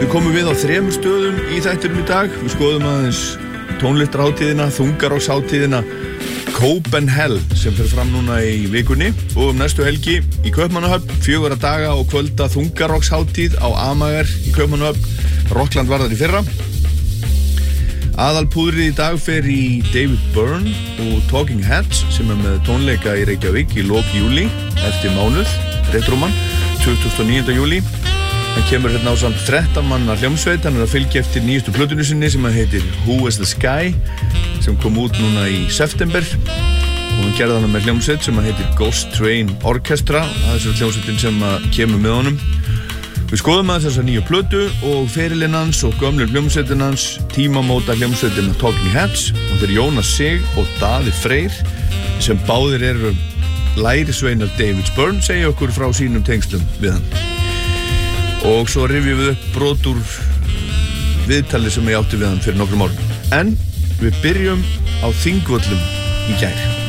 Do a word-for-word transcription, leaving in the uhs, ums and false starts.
komum við á þremur stöðum í þættinum í dag. Við skoðum aðeins tónlistarhátíðina, þungarokkshátíðina Copenhell sem fer fram núna í vikunni og um næstu helgi í Kaupmannahöfn, fjögurra daga og kvölda þungarokkshátíð á Amager í Kaupmannahöfn. Rockland var þar í fyrra. Aðalpúðrið í dag fer í David Byrne og Talking Heads sem er með tónleika í Reykjavík í lok júlí eftir mánuð, réttróman, tuttugasta og níunda júlí. Hann kemur hérna á samt þrettán manna hljómsveit, hann er að fylgja eftir nýjustu plötunni sinni sem heitir Who is the Sky sem kom út núna í september og hann gerði hana með hljómsveit sem heitir Ghost Train Orchestra, það er svo hljómsveitin sem kemur með honum. Við skoðum að þessa nýju plötu og ferilinn hans og gömlu hljómsveitin hans, tímamóta hljómsveitina Talking Heads og þeir Jónas Sig og Daði Freyr sem báðir eru lærisveinar David Byrne, segja okkur frá sínum tengslum við hann. Og svo rifjum við upp brot úr viðtali sem ég átti við hann fyrir nokkrum árum. En við byrjum á Þingvöllum í gær.